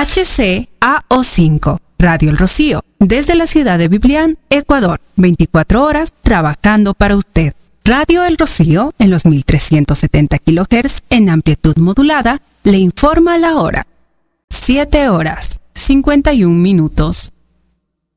HCAO5, Radio El Rocío, desde la ciudad de Biblián, Ecuador, 24 horas trabajando para usted. Radio El Rocío, en los 1370 kHz en amplitud modulada, le informa la hora. 7 horas, 51 minutos.